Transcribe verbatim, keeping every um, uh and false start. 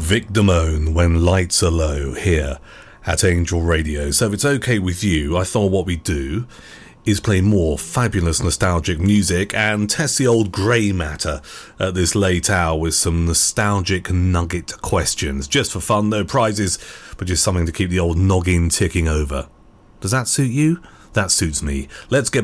Vic Damone, When Lights Are Low, here at Angel Radio. So if it's okay with you, I thought what we'd do is play more fabulous nostalgic music and test the old grey matter at this late hour with some nostalgic nugget questions. Just for fun, no prizes, but just something to keep the old noggin ticking over. Does that suit you? That suits me. Let's get